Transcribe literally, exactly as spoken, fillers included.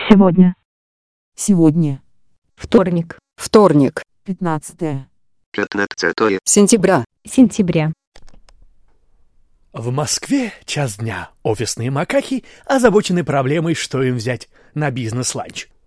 Сегодня. Сегодня. Вторник. Вторник. пятнадцатое. пятнадцатое Сентября. Сентября. В Москве час дня. Офисные макаки озабочены проблемой, что им взять на бизнес-ланч.